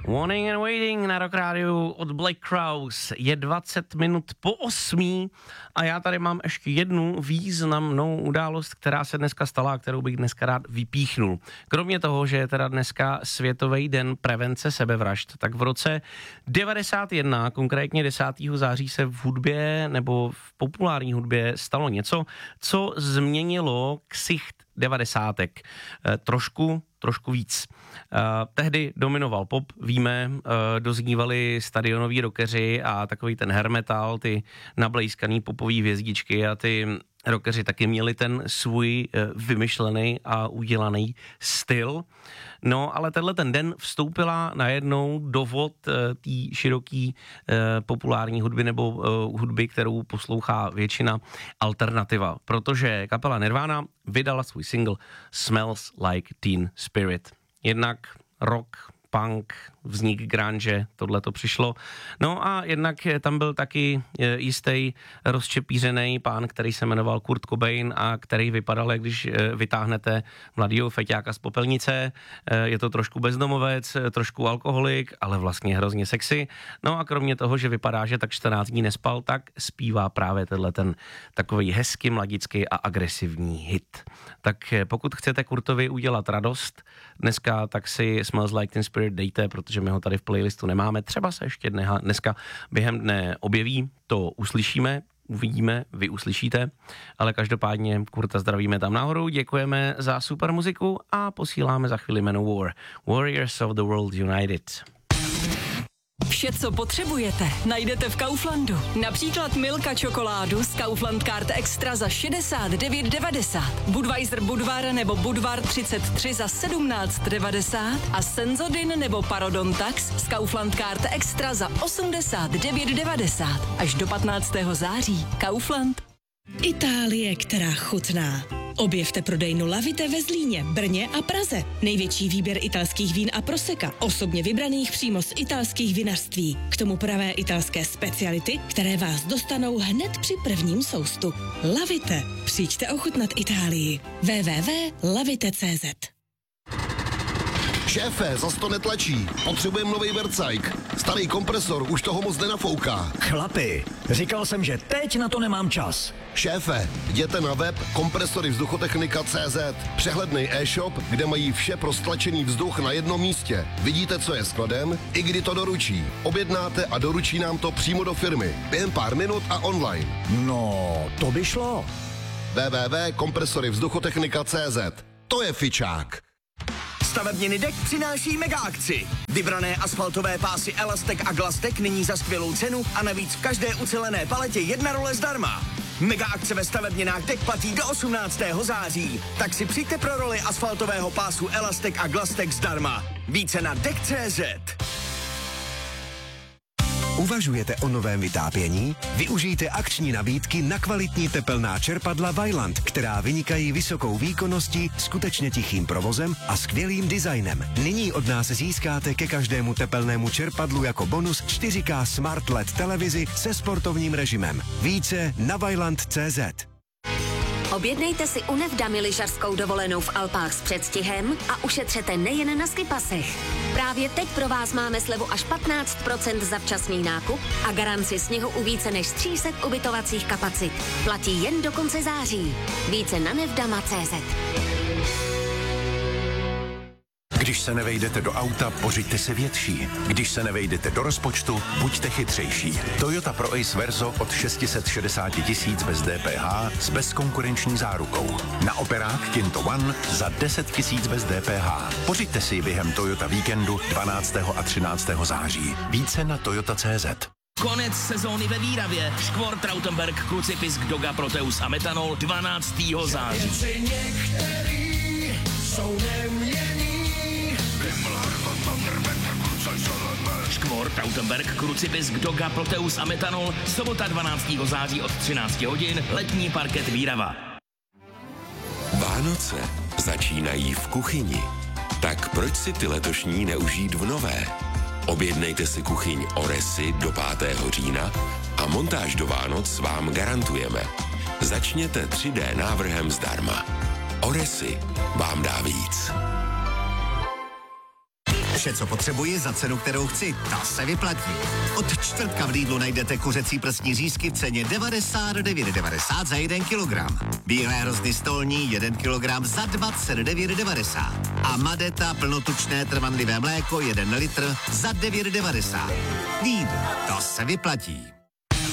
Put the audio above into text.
Warning and Waiting na Rock Rádiu od Black Crowes. Je 20 minut po 8 a já tady mám ještě jednu významnou událost, která se dneska stala a kterou bych dneska rád vypíchnul. Kromě toho, že je teda dneska Světový den prevence sebevražd, tak v roce 91, konkrétně 10. září se v hudbě nebo v populární hudbě stalo něco, co změnilo ksicht 90. Trošku víc. Tehdy dominoval pop, víme, doznívali stadionoví rockeři a takový ten hair metal, ty nablejskaný popový hvězdičky a ty rockeři taky měli ten svůj vymyšlený a udělaný styl. No, ale tenhle ten den vstoupila najednou do vod té široký populární hudby nebo hudby, kterou poslouchá většina alternativa, protože kapela Nirvana vydala svůj single Smells Like Teen Spirit. Jednak rock, punk, vznik grunge, tohle to přišlo. No a jednak tam byl taky jistý rozčepířený pán, který se jmenoval Kurt Cobain a který vypadal, jak když vytáhnete mladýho feťáka z popelnice. Je to trošku bezdomovec, trošku alkoholik, ale vlastně hrozně sexy. No a kromě toho, že vypadá, že tak 14 dní nespal, tak zpívá právě tenhle ten takový hezky mladický a agresivní hit. Tak pokud chcete Kurtovi udělat radost dneska, tak si Smells Like Teen Spirit dejte, protože my ho tady v playlistu nemáme. Třeba se ještě dneska během dne objeví, to uslyšíme, uvidíme, vy uslyšíte, ale každopádně Kurta zdravíme tam nahoru, děkujeme za super muziku a posíláme za chvíli Manowar. Warriors of the World United. Vše, co potřebujete, najdete v Kauflandu. Například Milka čokoládu z Kaufland Card Extra za 69,90. Budweiser Budvar nebo Budvar 33 za 17,90 a Senzodin nebo Parodontax z Kaufland Card Extra za 89,90. Až do 15. září. Kaufland. Itálie, která chutná. Objevte prodejnu Lavite ve Zlíně, Brně a Praze. Největší výběr italských vín a proseka, osobně vybraných přímo z italských vinařství. K tomu pravé italské speciality, které vás dostanou hned při prvním soustu. Lavite. Přijďte ochutnat Itálii. www.lavite.cz. Šéfe, zas to netlačí. Potřebujeme nový vercajk. Starý kompresor už toho moc nenafouká. Chlapi, říkal jsem, že teď na to nemám čas. Šéfe, jděte na web kompresoryvzduchotechnika.cz. Přehledný e-shop, kde mají vše pro stlačený vzduch na jednom místě. Vidíte, co je skladem, i kdy to doručí. Objednáte a doručí nám to přímo do firmy. Během pár minut a online. No, to by šlo. www.kompresoryvzduchotechnika.cz. To je fičák. Stavebniny DEK přináší mega akci. Vybrané asfaltové pásy Elastek a Glastek nyní za skvělou cenu a navíc v každé ucelené paletě 1 role zdarma. Mega akce ve stavebninách DEK platí do 18. září. Tak si přijďte pro roli asfaltového pásu Elastek a Glastek zdarma. Více na DEK.cz. Uvažujete o novém vytápění? Využijte akční nabídky na kvalitní tepelná čerpadla Vaillant, která vynikají vysokou výkonností, skutečně tichým provozem a skvělým designem. Nyní od nás získáte ke každému tepelnému čerpadlu jako bonus 4K Smart LED televizi se sportovním režimem. Více na Vaillant.cz. Objednejte si u Nevdamy lyžařskou dovolenou v Alpách s předstihem a ušetřete nejen na skipasech. Právě teď pro vás máme slevu až 15% za včasný nákup a garanci sněhu u více než 300 ubytovacích kapacit. Platí jen do konce září. Více na nevdama.cz. Když se nevejdete do auta, pořiďte se větší. Když se nevejdete do rozpočtu, buďte chytřejší. Toyota Pro Ace Verso od 660 000 bez DPH s bezkonkurenční zárukou. Na operák Kinto One za 10 000 bez DPH. Pořiďte si během Toyota víkendu 12. a 13. září. Více na Toyota.cz. Konec sezóny ve Výravě. Škvor, Trautenberg, Krucipisk, Doga, Proteus a Metanol 12. září. Škvor, Trautenberg, Krucipisk, Doga, Proteus a Metanol. Sobota 12. září od 13 hodin. Letní parket Výrava. Vánoce začínají v kuchyni. Tak proč si ty letošní neužít v nové? Objednejte si kuchyň Oresy do 5. října a montáž do Vánoc vám garantujeme. Začněte 3D návrhem zdarma. Oresy vám dá víc. Vše, co potřebuji za cenu, kterou chci, ta se vyplatí. Od čtvrtka v Lidlu najdete kuřecí prsní řízky v ceně 99,90 za 1 kilogram. Bílé hrozny stolní 1 kilogram za 29,90. A Madeta plnotučné trvanlivé mléko 1 litr za 9,90. Lidl, to se vyplatí.